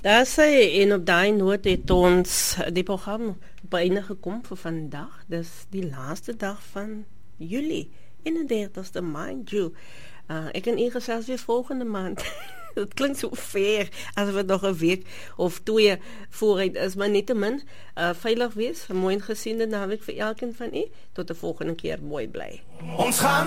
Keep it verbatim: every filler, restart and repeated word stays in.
Daar sê, en op daai noot het ons die program byna gekom vir vandag. Dis die laaste dag van Julie, eenendertigste mind you. Uh, ek en u gesels weer volgende maand. Het klinkt zo ver, als we nog een week of twee vooruit is, maar niet te min. Uh, veilig wees, een mooi geziende naweek voor elkeen van u. Tot de volgende keer, mooi blij. Ons gaan